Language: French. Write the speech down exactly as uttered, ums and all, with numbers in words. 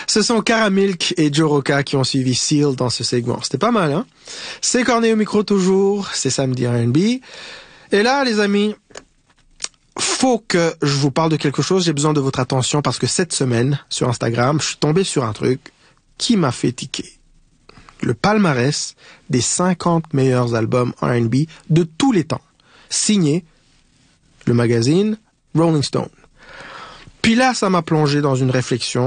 Ce sont Caramilk et Joe Rocca qui ont suivi Seal dans ce segment. C'était pas mal, hein? C'est Corné au micro toujours, c'est Samedi R and B. Et là, les amis, faut que je vous parle de quelque chose. J'ai besoin de votre attention parce que cette semaine, sur Instagram, je suis tombé sur un truc qui m'a fait tiquer. Le palmarès des cinquante meilleurs albums R and B de tous les temps, signé le magazine Rolling Stone. Puis là, ça m'a plongé dans une réflexion